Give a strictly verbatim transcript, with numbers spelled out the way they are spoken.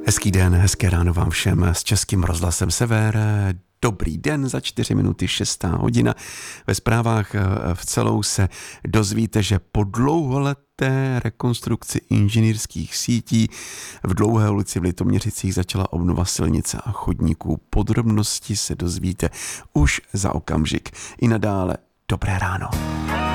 Hezký den, hezké ráno vám všem s Českým rozhlasem Sever. Dobrý den, za čtyři minuty šestá hodina. Ve zprávách v celou se dozvíte, že po dlouholeté rekonstrukci inženýrských sítí v Dlouhé ulici v Litoměřicích začala obnova silnice a chodníků. Podrobnosti se dozvíte už za okamžik. I nadále dobré ráno.